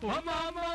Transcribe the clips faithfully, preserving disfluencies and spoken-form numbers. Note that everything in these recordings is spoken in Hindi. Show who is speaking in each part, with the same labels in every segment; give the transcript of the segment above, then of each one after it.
Speaker 1: ओ मामा।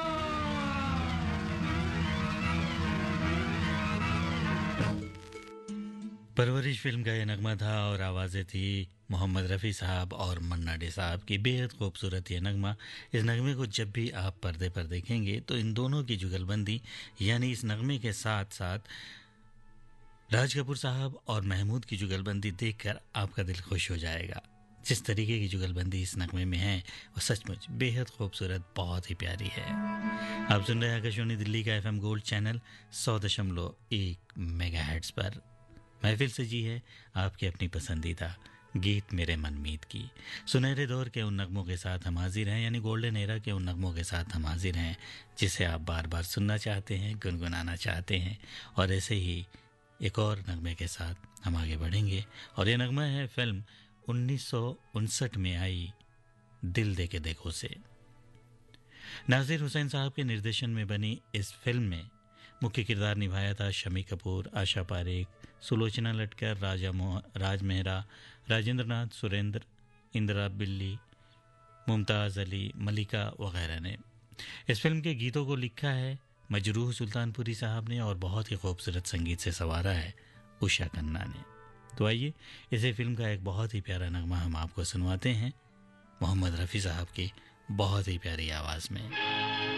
Speaker 2: परवरिश फिल्म का यह नगमा था और आवाज़ें थी मोहम्मद रफ़ी साहब और मन्ना डे साहब की। बेहद खूबसूरत ये नगमा। इस नगमे को जब भी आप पर्दे पर देखेंगे तो इन दोनों की जुगलबंदी, यानी इस नगमे के साथ साथ राज कपूर साहब और महमूद की जुगलबंदी देखकर आपका दिल खुश हो जाएगा। जिस तरीके की जुगलबंदी इस नगमे में है वो सचमुच बेहद खूबसूरत, बहुत ही प्यारी है। आप सुन रहे हैं आकाशवाणी दिल्ली का एफएम गोल्ड चैनल सौ दशमलव एक मेगाहर्ट्ज़ पर। महफिल सजी है आपकी अपनी पसंदीदा गीत मेरे मनमीत की। सुनहरे दौर के उन नगमों के साथ हम हाजिर हैं, यानी गोल्डन एरा के उन नगमों के साथ हम हाजिर हैं जिसे आप बार बार सुनना चाहते हैं, गुनगुनाना चाहते हैं। और ऐसे ही एक और नगमे के साथ हम आगे बढ़ेंगे और ये नगमा है फिल्म उन्नीस सौ उनसठ में आई दिल दे के देखो से। नाजिर हुसैन साहब के निर्देशन में बनी इस फिल्म में मुख्य किरदार निभाया था शमी कपूर, आशा पारेख, सुलोचना लटकर, राजा मोह राज मेहरा, राजेंद्र नाथ, सुरेंद्र, इंदिरा बिल्ली, मुमताज़ अली, मलिका वगैरह ने। इस फिल्म के गीतों को लिखा है मजरूह सुल्तानपुरी साहब ने और बहुत ही खूबसूरत संगीत से संवारा है उषा खन्ना ने। तो आइए इसे फिल्म का एक बहुत ही प्यारा नगमा हम आपको सुनवाते हैं मोहम्मद रफ़ी साहब की बहुत ही प्यारी आवाज़ में।